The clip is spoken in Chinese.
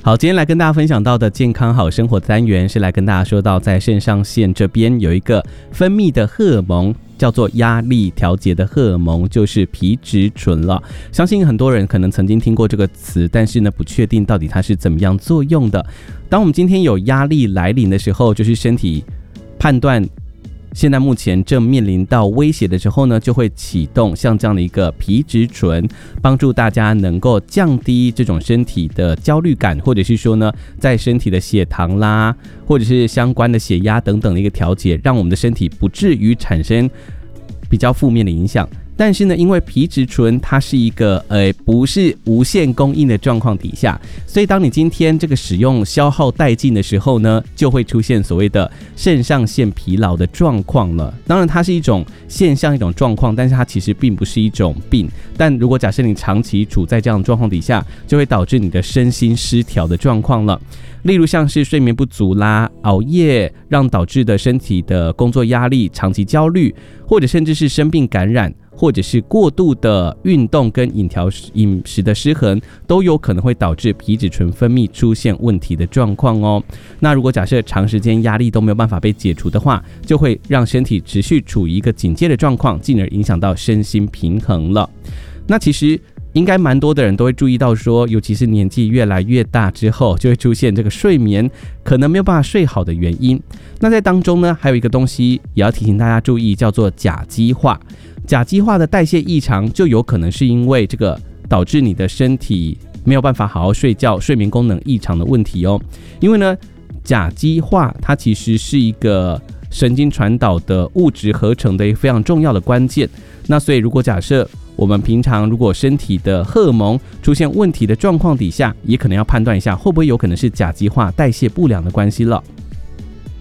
好，今天来跟大家分享到的健康好生活的单元是来跟大家说到，在肾上腺这边有一个分泌的荷尔蒙，叫做压力调节的荷尔蒙，就是皮质醇了。相信很多人可能曾经听过这个词，但是呢，不确定到底它是怎么样作用的。当我们今天有压力来临的时候，就是身体判断现在目前正面临到威胁的时候呢，就会启动像这样的一个皮质醇，帮助大家能够降低这种身体的焦虑感，或者是说呢，在身体的血糖啦，或者是相关的血压等等的一个调节，让我们的身体不至于产生比较负面的影响。但是呢，因为皮质醇它是一个不是无限供应的状况底下，所以当你今天这个使用消耗殆尽的时候呢，就会出现所谓的肾上腺疲劳的状况了。当然它是一种现象，一种状况，但是它其实并不是一种病。但如果假设你长期处在这样的状况底下，就会导致你的身心失调的状况了。例如像是睡眠不足啦、熬夜让导致的身体的工作压力、长期焦虑，或者甚至是生病感染，或者是过度的运动跟饮食的失衡，都有可能会导致皮质醇分泌出现问题的状况哦。那如果假设长时间压力都没有办法被解除的话，就会让身体持续处于一个警戒的状况，进而影响到身心平衡了。那其实应该蛮多的人都会注意到说，尤其是年纪越来越大之后，就会出现这个睡眠可能没有办法睡好的原因。那在当中呢，还有一个东西也要提醒大家注意，叫做甲基化。甲基化的代谢异常，就有可能是因为这个导致你的身体没有办法好好睡觉，睡眠功能异常的问题哦。因为呢，甲基化它其实是一个神经传导的物质合成的一个非常重要的关键。那所以如果假设我们平常如果身体的荷尔蒙出现问题的状况底下，也可能要判断一下会不会有可能是甲基化代谢不良的关系了。